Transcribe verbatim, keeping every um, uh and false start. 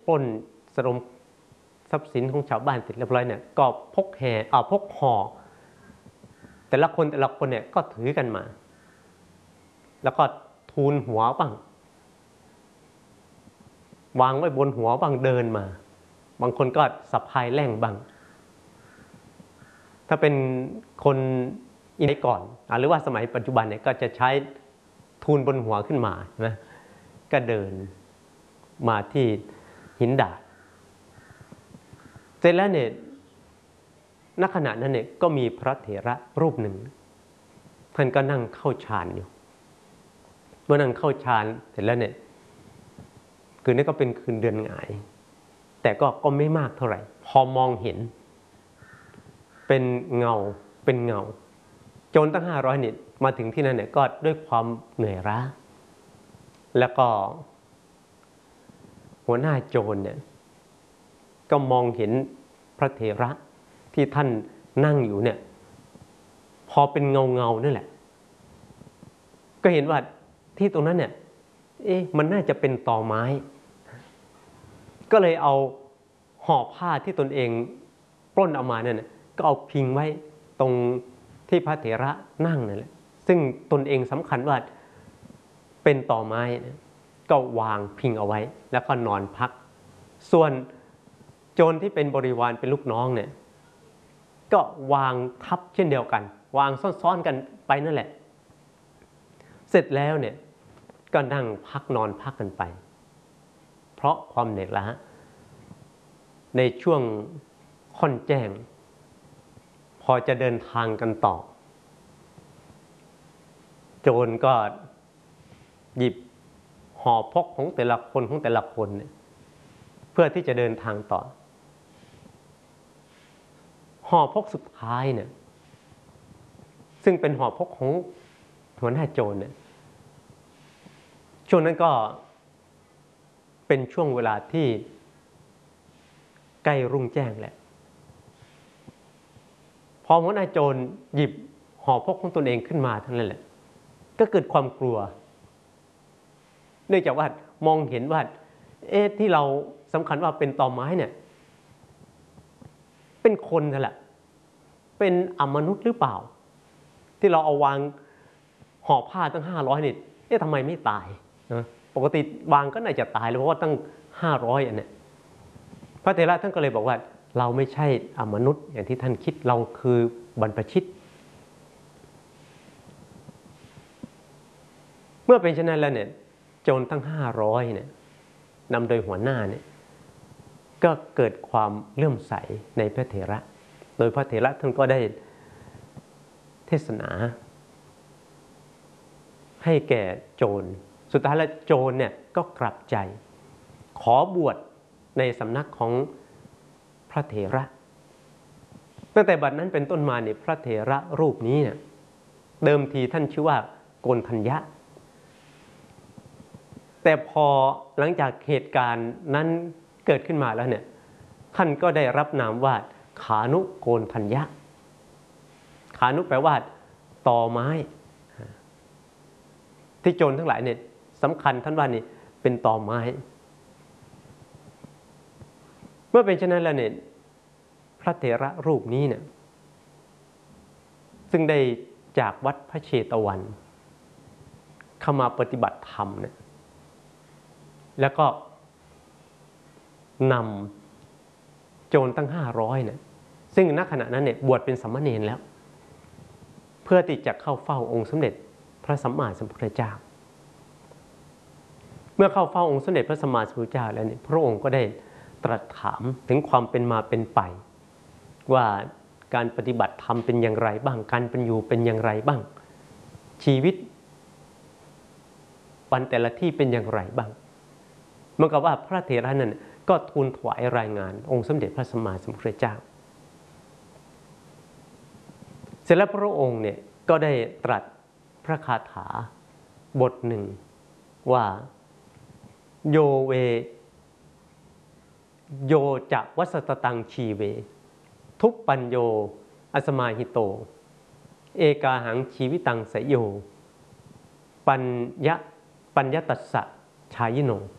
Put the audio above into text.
ปล้นสะดมทรัพย์สินของชาวบ้านเสร็จเรียบร้อยเนี่ยก็พกแห่เอาพกห่อแต่ละคนแต่ละคนเนี่ยก็ถือกันมาแล้วก็ทูลหัวบ้างวางไว้บนหัวบ้างเดินมาบางคนก็สะพายแล่งบ้างถ้าเป็นคนอินเดียก่อนหรือว่าสมัยปัจจุบันเนี่ยก็จะใช้ทูลบนหัวขึ้นมานะก็เดินมาที่หินดาดเสร็จแล้วเนี่ยณขณะนั้นเนี่ยก็มีพระเถระรูปหนึ่งท่านก็นั่งเข้าฌานอยู่เมื่อนั่งเข้าฌานเสร็จแล้วเนี่ยคืนนี้ก็เป็นคืนเดือนหงายแต่ก็ก็ไม่มากเท่าไหร่พอมองเห็นเป็นเงาเป็นเงาโจรตั้งห้าร้อยนี่มาถึงที่นั่นเนี่ยก็ด้วยความเหนื่อยล้าแล้วก็หัวหน้าโจรเนี่ยก็มองเห็นพระเถระที่ท่านนั่งอยู่เนี่ยพอเป็นเงาเงานั่นแหละก็เห็นว่าที่ตรงนั้นเนี่ยเอ๊ะมันน่าจะเป็นตอไม้ก็เลยเอาห่อผ้าที่ตนเองปล้นเอามาเนี่ยก็เอาพิงไว้ตรงที่พระเถระนั่งนั่นแหละซึ่งตนเองสำคัญว่าเป็นตอไม้ก็วางพิงเอาไว้แล้วก็นอนพักส่วนโจรที่เป็นบริวารเป็นลูกน้องเนี่ยก็วางทับเช่นเดียวกันวางซ้อนๆกันไปนั่นแหละเสร็จแล้วเนี่ยก็นั่งพักนอนพักกันไปเพราะความเหนื่อยล้าในช่วงค่อนแจ้งพอจะเดินทางกันต่อโจรก็หยิบห่อพกของแต่ละคนของแต่ละคนเนี่ยเพื่อที่จะเดินทางต่อห่อพกสุดท้ายเนี่ยซึ่งเป็นห่อพกของหัวหน้าโจรเนี่ยช่วงนั้นก็เป็นช่วงเวลาที่ใกล้รุ่งแจ้งแหละพอหัวหน้าโจรหยิบห่อพกของตนเองขึ้นมาทั้งนั้นแหละก็เกิดความกลัวเนื่องจากว่ามองเห็นว่าเอ๊ะที่เราสำคัญว่าเป็นตอไม้เนี่ยเป็นคนนั่นแหละเป็นอมนุษย์หรือเปล่าที่เราเอาวางห่อผ้าตั้งห้าร้อยนี่เอ๊ะทำไมไม่ตายนะปกติวางก็น่าจะตายเลยเพราะว่าตั้งห้าร้อยอันเนี่ยพระเถระท่านก็เลยบอกว่าเราไม่ใช่อมนุษย์อย่างที่ท่านคิดเราคือบรรพชิตเมื่อเป็นเช่นนั้นแล้วเนี่ยโจรทั้งห้าร้อยเนี่ยนำโดยหัวหน้าเนี่ยก็เกิดความเลื่อมใสในพระเถระโดยพระเถระท่านก็ได้เทศนาให้แก่โจรสุดท้ายแล้วโจรเนี่ยก็กลับใจขอบวชในสำนักของพระเถระตั้งแต่บัดนั้นเป็นต้นมาเนี่ยพระเถระรูปนี้เนี่ยเดิมทีท่านชื่อว่าโกณฑัญญะแต่พอหลังจากเหตุการณ์นั้นเกิดขึ้นมาแล้วเนี่ยท่านก็ได้รับนามว่าขานุโกณฑัญญะขานุแปลว่าตอไม้ที่โจรทั้งหลายเนี่ยสำคัญท่านว่านี่เป็นตอไม้เมื่อเป็นเช่นนั้นแล้วเนี่ยพระเถระรูปนี้เนี่ยซึ่งได้จากวัดพระเชตวันเข้ามาปฏิบัติธรรมเนี่ยแล้วก็นำโจรตั้งห้าร้อยเนี่ยซึ่งณขณะนั้นเนี่ยบวชเป็นสามเณรแล้วเพื่อที่จะเข้าเฝ้าองค์สมเด็จพระสัมมาสัมพุทธเจ้าเมื่อเข้าเฝ้าองค์สมเด็จพระสัมมาสัมพุทธเจ้าแล้วเนี่ยพระองค์ก็ได้ตรัสถามถึงความเป็นมาเป็นไปว่าการปฏิบัติธรรมเป็นอย่างไรบ้างการเป็นอยู่เป็นอย่างไรบ้างชีวิตวันแต่ละที่เป็นอย่างไรบ้างเหมือนกับว่าพระเถระนั้นก็ทูลถวายรายงานองค์สมเด็จพระสัมมาสัมพุทธเจ้าเสร็จแล้วพระองค์เนี่ยก็ได้ตรัสพระคาถาบทหนึ่งว่าโยเวโยจะวัสตตังชีเวทุปปัญโยอสมาหิโตเอกาหังชีวิตังสยโยปัญญะปัญญตัสสะชายิโน